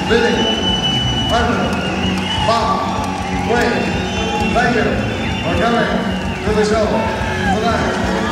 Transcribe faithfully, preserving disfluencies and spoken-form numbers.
Billy, Arthur, Bob, Wayne, thank you for coming to the show tonight.